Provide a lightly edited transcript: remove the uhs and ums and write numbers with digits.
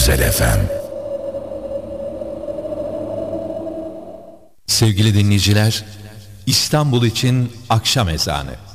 Özel FM. Sevgili dinleyiciler, İstanbul için akşam ezanı.